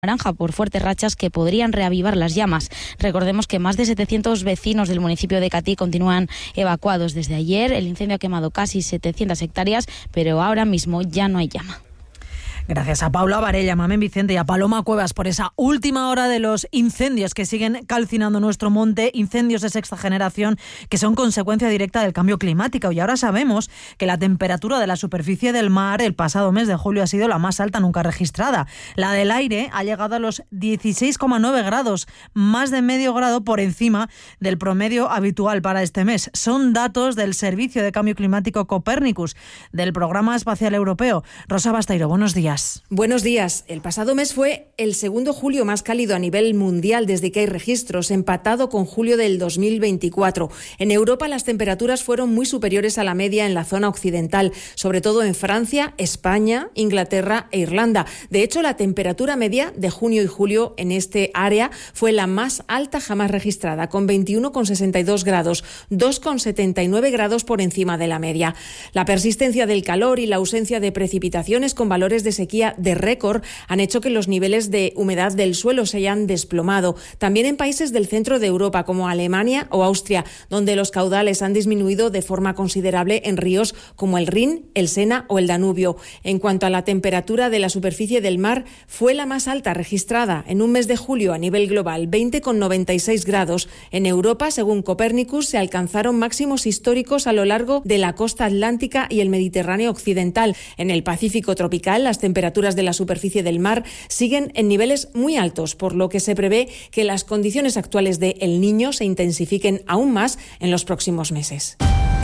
naranja por fuertes rachas que podrían reavivar las llamas. Recordemos que más de 700 vecinos del municipio de Catí continúan evacuados desde ayer. El incendio ha quemado casi 700 hectáreas, pero ahora mismo ya no hay llama. Gracias a Paula Varela, Mamen Vicente y a Paloma Cuevas por esa última hora de los incendios que siguen calcinando nuestro monte, incendios de sexta generación que son consecuencia directa del cambio climático. Y ahora sabemos que la temperatura de la superficie del mar el pasado mes de julio ha sido la más alta nunca registrada. La del aire ha llegado a los 16,9 grados, más de medio grado por encima del promedio habitual para este mes. Son datos del Servicio de Cambio Climático Copernicus, del Programa Espacial Europeo. Rosa Basteiro, buenos días. Buenos días. El pasado mes fue el segundo julio más cálido a nivel mundial desde que hay registros, empatado con julio del 2024. En Europa las temperaturas fueron muy superiores a la media en la zona occidental, sobre todo en Francia, España, Inglaterra e Irlanda. De hecho, la temperatura media de junio y julio en este área fue la más alta jamás registrada, con 21,62 grados, 2,79 grados por encima de la media. La persistencia del calor y la ausencia de precipitaciones con valores de sequía de récord han hecho que los niveles de humedad del suelo se hayan desplomado. También en países del centro de Europa como Alemania o Austria, donde los caudales han disminuido de forma considerable en ríos como el Rin, el Sena o el Danubio. En cuanto a la temperatura de la superficie del mar, fue la más alta registrada en un mes de julio a nivel global, 20,96 grados. En Europa, según Copernicus, se alcanzaron máximos históricos a lo largo de la costa atlántica y el Mediterráneo occidental. En el Pacífico tropical, las temperaturas de la superficie del mar siguen en niveles muy altos, por lo que se prevé que las condiciones actuales de El Niño se intensifiquen aún más en los próximos meses.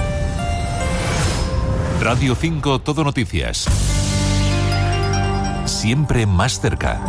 Radio 5 Todo Noticias. Siempre más cerca.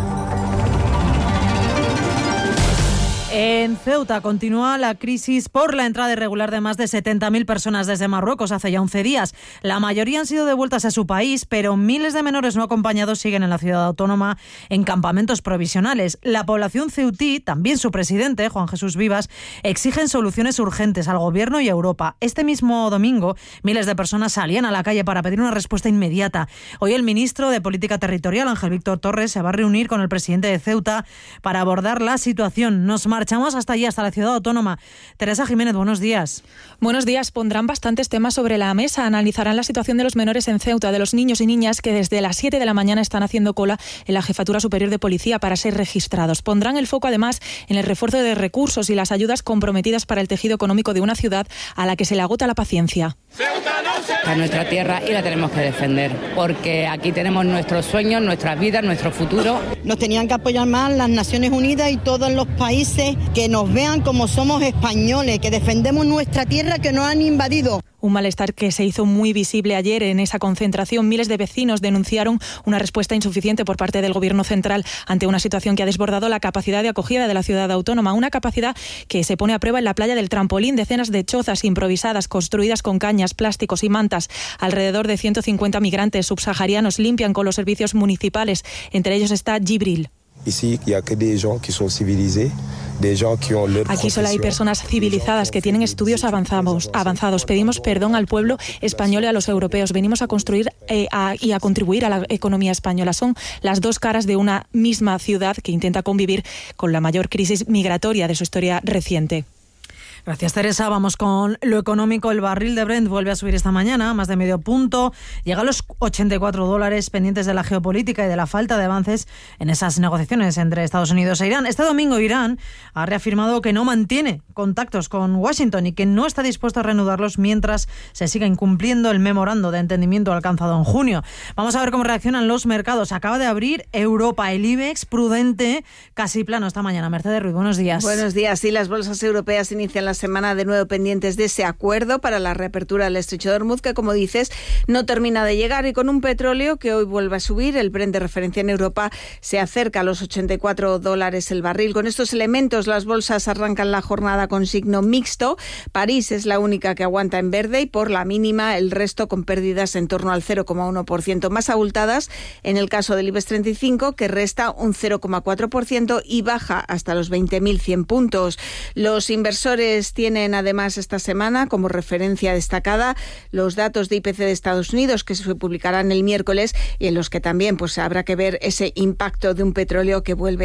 En Ceuta continúa la crisis por la entrada irregular de más de 70.000 personas desde Marruecos hace ya 11 días. La mayoría han sido devueltas a su país, pero miles de menores no acompañados siguen en la ciudad autónoma en campamentos provisionales. La población ceutí, también su presidente, Juan Jesús Vivas, exigen soluciones urgentes al gobierno y a Europa. Este mismo domingo, miles de personas salían a la calle para pedir una respuesta inmediata. Hoy el ministro de Política Territorial, Ángel Víctor Torres, se va a reunir con el presidente de Ceuta para abordar la situación. Nos marchamos hasta allí, hasta la ciudad autónoma. Teresa Jiménez, buenos días. Buenos días. Pondrán bastantes temas sobre la mesa. Analizarán la situación de los menores en Ceuta, de los niños y niñas que desde las 7 de la mañana están haciendo cola en la Jefatura Superior de Policía para ser registrados. Pondrán el foco además en el refuerzo de recursos y las ayudas comprometidas para el tejido económico de una ciudad a la que se le agota la paciencia. A nuestra tierra y la tenemos que defender, porque aquí tenemos nuestros sueños, nuestras vidas, nuestro futuro. Nos tenían que apoyar más las Naciones Unidas y todos los países que nos vean como somos españoles, que defendemos nuestra tierra que nos han invadido. Un malestar que se hizo muy visible ayer en esa concentración. Miles de vecinos denunciaron una respuesta insuficiente por parte del Gobierno central ante una situación que ha desbordado la capacidad de acogida de la ciudad autónoma. Una capacidad que se pone a prueba en la playa del Trampolín. Decenas de chozas improvisadas construidas con cañas, plásticos y mantas. Alrededor de 150 migrantes subsaharianos limpian con los servicios municipales. Entre ellos está Gibril. Aquí solo hay personas civilizadas que tienen estudios avanzados. Pedimos perdón al pueblo español y a los europeos. Venimos a construir y a contribuir a la economía española. Son las dos caras de una misma ciudad que intenta convivir con la mayor crisis migratoria de su historia reciente. Gracias, Teresa. Vamos con lo económico. El barril de Brent vuelve a subir esta mañana, más de medio punto. Llega a los $84, pendientes de la geopolítica y de la falta de avances en esas negociaciones entre Estados Unidos e Irán. Este domingo Irán ha reafirmado que no mantiene contactos con Washington y que no está dispuesto a reanudarlos mientras se siga incumpliendo el memorando de entendimiento alcanzado en junio. Vamos a ver cómo reaccionan los mercados. Acaba de abrir Europa, el IBEX prudente, casi plano esta mañana. Mercedes Ruiz, buenos días. Buenos días. Sí, las bolsas europeas inician la semana de nuevo pendientes de ese acuerdo para la reapertura del estrecho de Hormuz, que, como dices, no termina de llegar, y con un petróleo que hoy vuelve a subir. El Brent de referencia en Europa se acerca a los $84 el barril. Con estos elementos, las bolsas arrancan la jornada con signo mixto. París es la única que aguanta en verde y por la mínima, el resto con pérdidas en torno al 0,1%, más abultadas en el caso del IBEX 35, que resta un 0,4% y baja hasta los 20.100 puntos. Los inversores tienen además esta semana como referencia destacada los datos de IPC de Estados Unidos, que se publicarán el miércoles, y en los que también habrá que ver ese impacto de un petróleo que vuelve